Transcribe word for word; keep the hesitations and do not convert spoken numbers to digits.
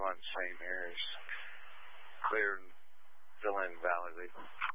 one, Saint Mary's. Clear and fill in validly.